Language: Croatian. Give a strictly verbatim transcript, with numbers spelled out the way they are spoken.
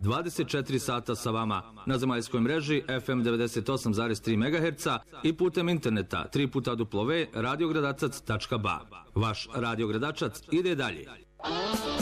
dvadeset četiri sata sa vama na zemaljskoj mreži F M devedeset osam zarez tri megaherca i putem interneta tri puta w w w tačka radio gradačac tačka b a. Vaš Radio Gradačac ide dalje.